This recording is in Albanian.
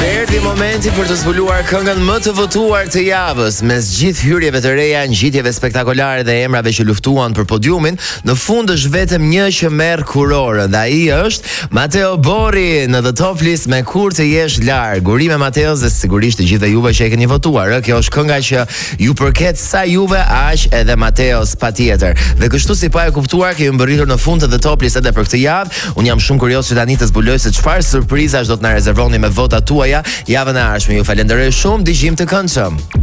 Erdhi momenti për të zbuluar këngën më të votuar të javës. Mes gjithë hyrjeve të reja, ngjitjeve spektakolare dhe emrave që luftuan për podiumin, në fund është vetëm një që merr kurorën, dhe ai është Matteo Borri në The Top List me Kur të jesh larg. Urime Mateos, dhe sigurisht të gjithë juve që e keni votuar. Kjo është kënga që ju përket sa juve, aq edhe Mateos patjetër. Dhe kështu si pa e kuptuar, kemi mbërritur në fund të The Top List edhe për këtë javë. Unë jam shumë kurioz që tani të zbuloj se çfarë surprizash do të na rezervoni me votat tuaja javën e ardhshme. Ju falenderoj shumë, dëgjim të këndshëm.